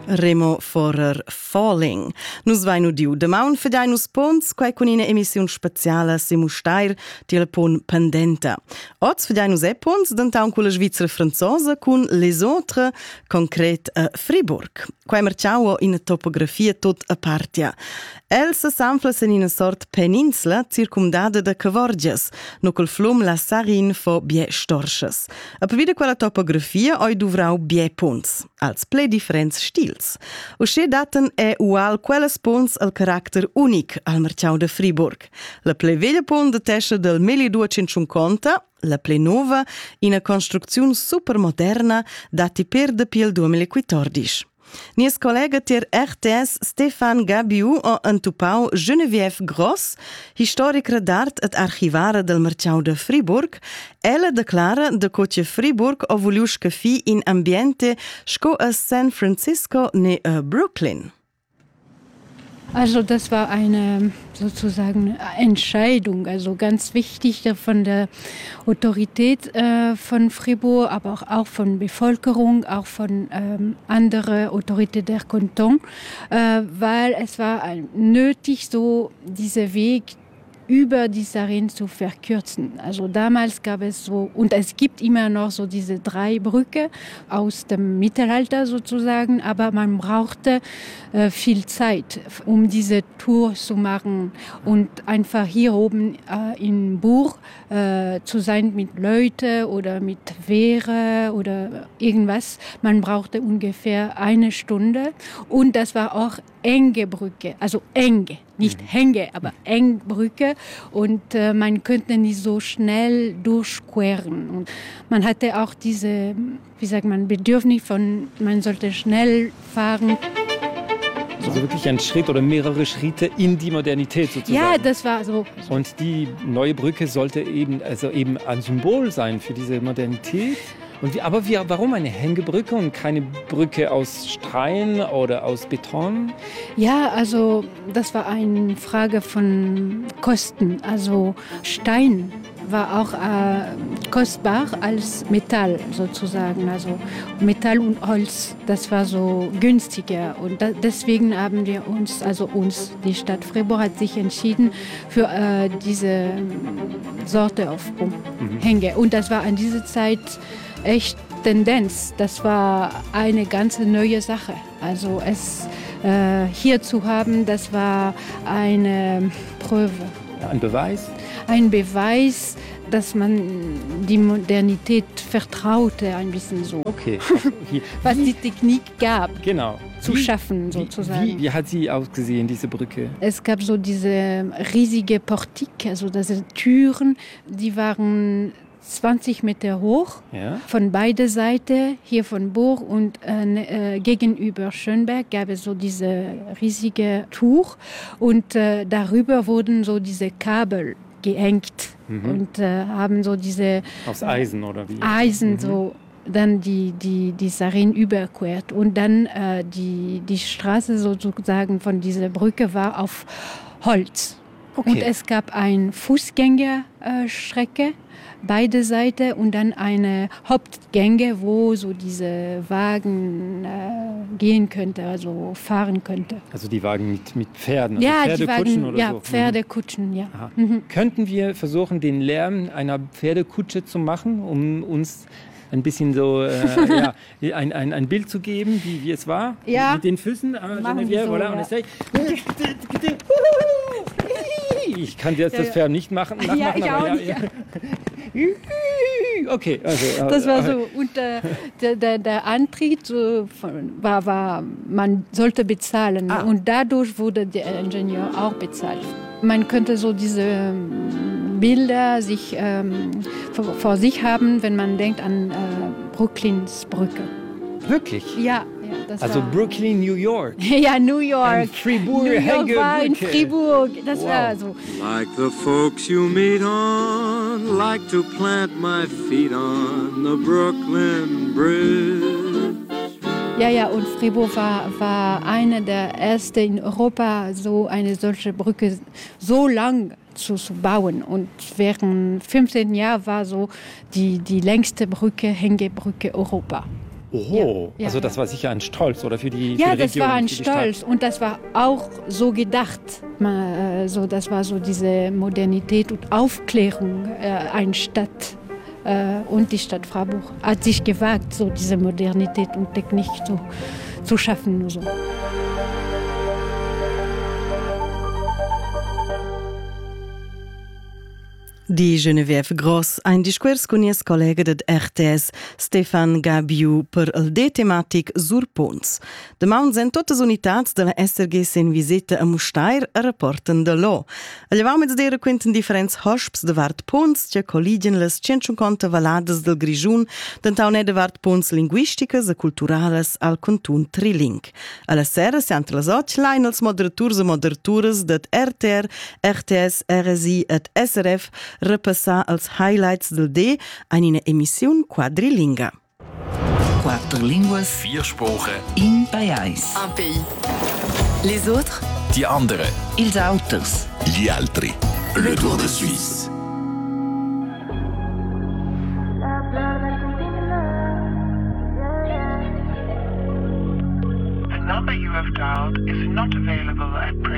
Remo Forer Falling. Nus vai nu diu damaun fedai nus pons, quai con ina emissiun speciala simu stair til pon pendenta. Oz fedai nus pons d'antaun culla Svizra franzosa cun les autres, concret a Fribourg. Quai marciau ina topografia tot a partia. El se sanflas in ina sort peninsula circumdada da cavorgias, no col flum la Sarin fo bie storches. A pavida quella topografia oi duvrau bie pons, als ple differents stils. Usche daten è ual quelles pons al caracter unic al marciau de Fribourg. La ple veglia pont de tesce del 1250, la ple nova, ina construcziun supermoderna dati per de piel 2014. Nies collega ter RTS Stefan Gabiu o entupau Geneviève Gross, historica d'art et archivara del marciau de Fribourg. Ella declara de coche Fribourg o voliusca fi in ambiente sco a San Francisco ne a Brooklyn. Also das war eine sozusagen Entscheidung, also ganz wichtig von der Autorität von Fribourg, aber auch von Bevölkerung, auch von anderen Autoritäten der Kanton, weil es war nötig, so diesen Weg über die Sarin zu verkürzen. Also damals gab es so, und es gibt immer noch so diese 3 Brücken aus dem Mittelalter sozusagen, aber man brauchte viel Zeit, um diese Tour zu machen und einfach hier oben in Bourg zu sein mit Leuten oder mit Wehre oder irgendwas. Man brauchte ungefähr 1 Stunde und das war auch enge Brücke, also enge, nicht Hänge, aber eng Brücke und man könnte nicht so schnell durchqueren. Und man hatte auch diese, wie sagt man, Bedürfnis von, man sollte schnell fahren. Also wirklich ein Schritt oder mehrere Schritte in die Modernität sozusagen. Ja, das war so. Und die neue Brücke sollte eben ein Symbol sein für diese Modernität. Warum eine Hängebrücke und keine Brücke aus Stein oder aus Beton? Ja, also das war eine Frage von Kosten. Also Stein war auch kostbar als Metall sozusagen. Also Metall und Holz, das war so günstiger. Und deswegen haben wir die Stadt Fribourg hat sich entschieden für diese Sorte auf Hänge. Und das war an dieser Zeit echt Tendenz. Das war eine ganz neue Sache. Also es hier zu haben, das war eine Prüfe. Ein Beweis? Ein Beweis, dass man die Modernität vertraute, ein bisschen so. Okay. Was die Technik gab, genau. zu schaffen sozusagen. Wie hat sie ausgesehen, diese Brücke? Es gab so diese riesige Portik, also diese Türen, die waren 20 Meter hoch, ja. Von beiden Seiten, hier von Bourg und gegenüber Schönberg gab es so diese riesige Tuch und darüber wurden so diese Kabel gehängt und haben so diese... Aus Eisen oder wie? Eisen so. Dann die Sarin überquert und dann die Straße sozusagen von dieser Brücke war auf Holz. Okay. Und es gab eine Fußgängerstrecke, beide Seiten und dann eine Hauptgänge, wo so diese Wagen gehen könnte, also fahren könnte. Also die Wagen mit Pferden, also ja, Pferdekutschen die Wagen, oder ja, so? Pferdekutschen, ja. Könnten wir versuchen, den Lärm einer Pferdekutsche zu machen, um uns ein bisschen so ein Bild zu geben, wie es war? Ja. Mit den Füßen. Geneviève, voilà, ja. Ich kann jetzt das Pferd nicht nachmachen. Ja, ich auch nicht. Ja. Okay, also... Das war so. Und der Antritt war, man sollte bezahlen. Und dadurch wurde der Ingenieur auch bezahlt. Man könnte so diese Bilder vor sich haben, wenn man denkt an Brooklyns Brücke. Wirklich? Ja. Also Brooklyn, New York. Ja, New York. Und Fribourg, New York war in Brücke. Fribourg. Das war so. Like the folks you meet on, like to plant my feet on the Brooklyn Bridge. Ja, und Fribourg war eine der ersten in Europa, so eine solche Brücke so lang zu bauen. Und während 15 Jahren war so die längste Brücke, Hängebrücke Europa. Oho, Ja, also das war sicher ein Stolz, oder für die Ja, für die das Region, war ein für die Stadt. Stolz und das war auch so gedacht. Das war so diese Modernität und Aufklärung eine Stadt. Und die Stadt Freiburg hat sich gewagt, so diese Modernität und Technik zu schaffen. Und so. Die Geneviève Gross, ein discurs con ies collega de RTS, Stefan Gabiu, per el de-tematic sur ponts. De mauns en totes unitats de la SRG sen visita a Mustair a rapporten de lo. A llevau mez dera quinten differents hosps de vart ponts, che colligien les 150 valades del Grigiun, dentau ne de vart ponts linguisticas e culturales al contun Triling. A la sera se ante las och lain els moderaturs e moderatures det RTR, RTS, RSI et SRF repassar els highlights del D en una emissió quadrilinga. 4 línguas, 4 Sprachen, in Pais. Un pays. Les autres, die anderen. Ils auters. Gli altri. Le Tour de Suisse. The number you have dialed is not available at present.